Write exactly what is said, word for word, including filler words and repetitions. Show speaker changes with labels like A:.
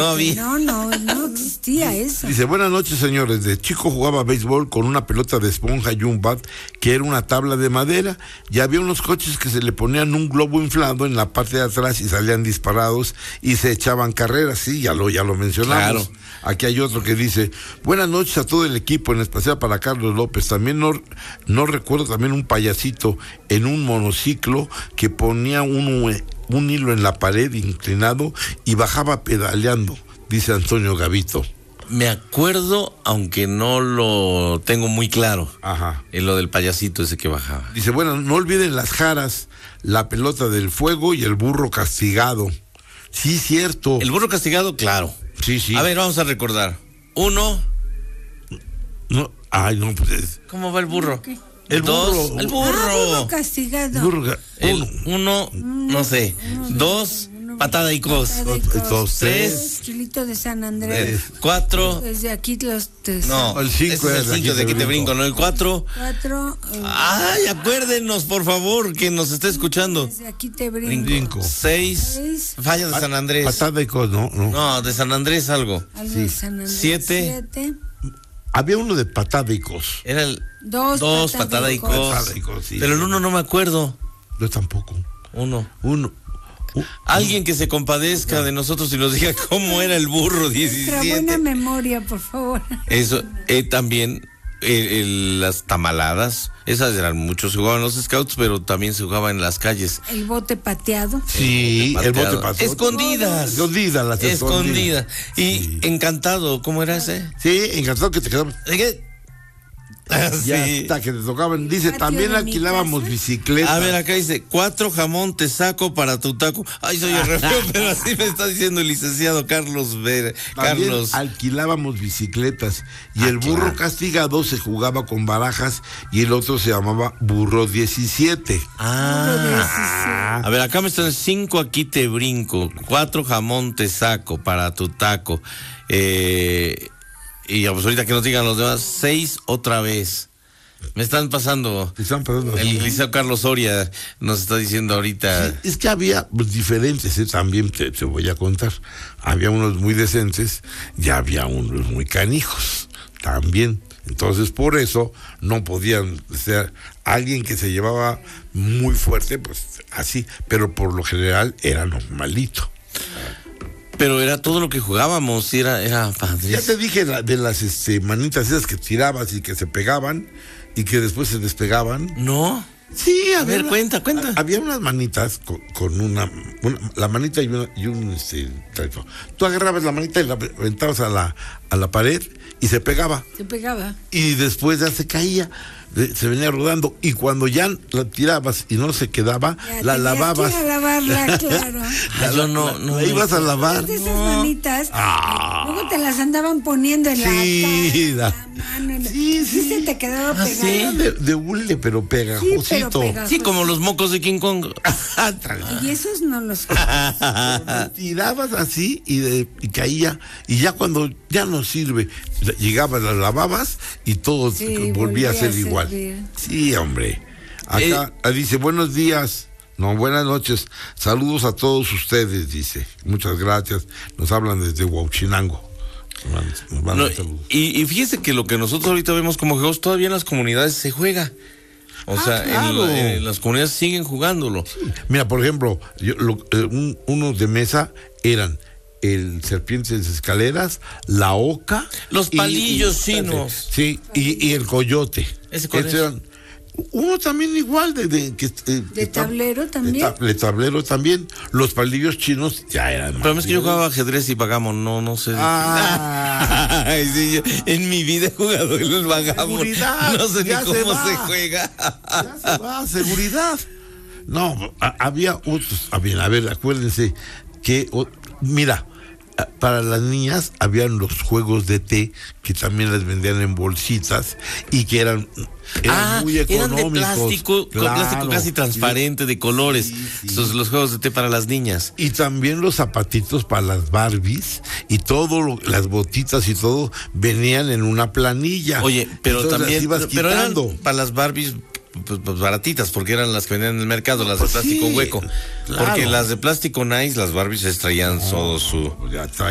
A: No había.
B: No, no, no existía eso.
C: Dice, buenas noches, señores. De chico jugaba béisbol con una pelota de esponja y un bat, que era una tabla de madera, y había unos coches que se le ponían un globo inflado en la parte de atrás y salían disparados y se echaban carreras. Sí, ya lo, ya lo mencionamos.
A: Claro.
C: Aquí hay otro que dice, buenas noches a todo el equipo, en especial para Carlos López. También no, no recuerdo también un payasito en un monociclo que ponía un, un hilo en la pared inclinado y bajaba pedaleando, dice Antonio Gavito.
A: Me acuerdo, aunque no lo tengo muy claro.
C: Ajá.
A: En lo del payasito ese que bajaba.
C: Dice, bueno, no olviden las jaras, la pelota del fuego y el burro castigado. Sí, cierto.
A: El burro castigado, claro.
C: Sí, sí.
A: A ver, vamos a recordar. Uno.
C: No, ay, no, pues.
A: ¿Cómo va el burro?
B: ¿Qué?
C: El
A: Dos.
C: burro.
A: El burro.
B: Ah, burro castigado.
C: Burro,
A: El
C: uno,
A: uno, no sé. Dos, patada y cos.
B: Patada y
C: Dos,
B: cos.
A: tres.
B: Chilito de San Andrés.
A: Cuatro.
B: Desde aquí los tres.
A: No,
C: El cinco
A: ese
C: es
A: es el cinco de aquí te brinco, ¿no? El cuatro.
B: Cuatro. eh,
A: Ay, acuérdenos, por favor, que nos esté escuchando.
B: Desde aquí te brinco.
C: Brinco.
A: Seis.
B: Seis.
A: Falla de San Andrés.
C: Patada y cos, no, no.
A: No, de San Andrés algo.
B: Algo
C: Sí.
B: de San Andrés.
A: Siete.
B: Siete.
C: Había uno de patada y cos.
A: Era el
B: Dos.
A: dos, patada y cos.
C: Patada y cos, sí.
A: Pero el uno no me acuerdo.
C: Yo tampoco.
A: Uno.
C: Uno. u-
A: Alguien que se compadezca de nosotros y nos diga cómo era el burro
B: Nuestra buena
A: diecisiete.
B: memoria, por favor.
A: Eso, eh, también eh, el- las tamaladas, esas eran muchos, se jugaban los scouts, pero también se jugaba en las calles.
B: El bote pateado.
C: Sí, el bote
A: Pateado.
C: pateado.
A: Escondidas.
C: Escondidas, las
A: Escondidas. Y
C: Sí.
A: Encantado, ¿cómo era ese?
C: Sí, encantado que te quedabas.
A: ¿De qué? Ah,
C: Ya
A: sí.
C: hasta que te tocaban. Dice,
B: Patio
C: también
B: de mi
C: alquilábamos
B: casa.
C: bicicletas.
A: A ver, acá dice, cuatro jamón te saco para tu taco. Ay, soy el refeo, pero así me está diciendo el licenciado Carlos Ver,
C: También
A: Carlos.
C: alquilábamos bicicletas y
A: Ah,
C: el burro
A: claro.
C: castigado se jugaba con barajas y el otro se llamaba burro diecisiete.
A: Ah. A ver, acá me están cinco, aquí te brinco. Cuatro jamón te saco para tu taco. Eh, y pues ahorita que nos digan los demás, seis otra vez. Me están pasando.
C: Te están pasando así.
A: El liceo Carlos Soria nos está diciendo ahorita.
C: Sí, es que había pues, diferentes, ¿eh? También te, te voy a contar. Había unos muy decentes y había unos muy canijos también. Entonces, por eso no podían ser alguien que se llevaba muy fuerte, pues así, pero por lo general era normalito.
A: Pero era todo lo que jugábamos, y era, era
C: Ya
A: padrísimo.
C: te dije la- de las este, manitas esas que tirabas y que se pegaban y que después se despegaban.
A: No.
C: Sí,
A: A ver, cuenta, cuenta.
C: ha- Había unas manitas con, con una, una- la manita y, una, y un este, tractor. Tú agarrabas la manita y la aventabas a la, a la pared y se pegaba.
B: Se pegaba.
C: Y después ya se caía, de- se venía rodando. Y cuando ya la tirabas y no se quedaba,
B: Ya
C: la
B: tenías
C: lavabas.
B: que ir a lavarla, claro.
A: Ah, yo no, no.
C: La ibas a lavar.
B: De esas manitas,
C: Ah.
B: luego te las andaban poniendo en
C: Sí,
B: la
C: da-
B: cara, en la mano. en la-
C: Sí, sí.
B: se te quedaba
A: Ah,
B: pegada.
A: sí.
C: De, de hule, pero pegajosito.
B: Sí, pero pegajosito.
A: Sí, como los mocos de King Kong.
B: Y esos no los...
C: Tirabas así y, de, y caía. Y ya cuando ya no sirve, llegabas, las lavabas y todo
B: Sí,
C: volvía,
B: volvía
C: a ser
B: a
C: igual.
B: servir.
C: Sí, hombre. Acá ah, dice, buenos días. No, buenas noches. Saludos a todos ustedes, dice. Muchas gracias. Nos hablan desde Huauchinango. Nos mandan- nos mandan
A: No,
C: saludos.
A: y, y fíjese que lo que nosotros ahorita vemos como juegos, todavía en las comunidades se juega. O
C: Ah,
A: sea, en
C: claro.
A: la- en las comunidades siguen jugándolo.
C: Mira, por ejemplo, yo, lo- eh, un- unos de mesa eran el serpientes de escaleras, la oca,
A: Los
C: y-
A: palillos
C: y-
A: chinos.
C: sí, y, y el coyote.
A: ¿Ese cuál
C: Estos
A: es?
C: eran- uno también igual de, de, que, eh, que ta-
B: tablero también.
C: de, ta- de tablero también. Los palillos chinos ya eran.
A: Pero es que yo
C: más
A: jugaba ajedrez y vagamos, no, no sé.
C: Ah.
A: Ay, sí, yo en mi vida he jugado en el vagamos.
C: Seguridad,
A: No sé ni
C: ya se
A: cómo
C: va.
A: se juega.
C: Ya se va, seguridad. No, a- había otros. A ver, a ver, acuérdense que, o- mira, a- para las niñas habían los juegos de té que también las vendían en bolsitas y que eran, eran
A: Ah,
C: muy
A: eran
C: económicos.
A: de plástico, con
C: Claro.
A: plástico casi transparente, de colores.
C: Sí, sí.
A: Esos, los juegos de té para las niñas.
C: Y también los zapatitos para las Barbies y todo, lo- las botitas y todo venían en una planilla.
A: Oye, pero
C: Entonces las
A: también,
C: ibas
A: pero eran
C: quitando.
A: para las Barbies pues, pues, baratitas, porque eran las que vendían en el mercado, las de
C: Pues
A: plástico
C: sí,
A: hueco.
C: claro.
A: Porque las de plástico nice, las Barbies se traían todo su...
C: Ya